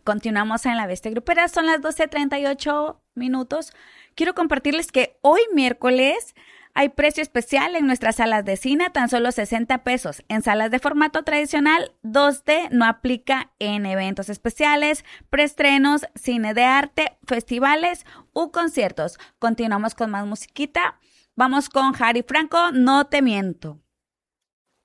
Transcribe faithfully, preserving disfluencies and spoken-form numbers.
Continuamos en La Bestia Grupera, son las doce treinta y ocho minutos. Quiero compartirles que hoy miércoles hay precio especial en nuestras salas de cine, tan solo sesenta pesos. En salas de formato tradicional, dos D no aplica en eventos especiales, preestrenos, cine de arte, festivales u conciertos. Continuamos con más musiquita. Vamos con Harry Franco, No te miento.